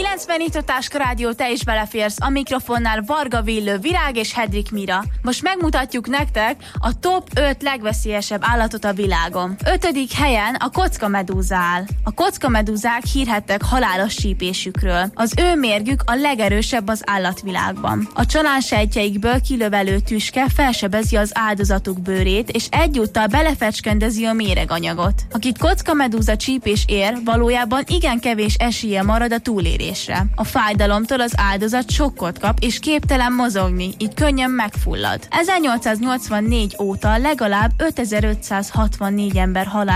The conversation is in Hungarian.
90 Nyitottáska Rádió, te is beleférsz, a mikrofonnál Varga Villő, Virág és Hedvig Mira. Most megmutatjuk nektek a top 5 legveszélyesebb állatot a világon. 5. helyen a kockamedúza áll. A kockamedúzák hírhettek halálos sípésükről. Az ő mérgük a legerősebb az állatvilágban. A csalánsejtjeikből kilövelő tüske felsebezi az áldozatuk bőrét, és egyúttal belefecskendezi a méreganyagot. Akit kockamedúza csípés ér, valójában igen kevés esélye marad a túlélésre. A fájdalomtól az áldozat sokkot kap, és képtelen mozogni, így könnyen megfullad. 1884 óta legalább 5564 ember halálos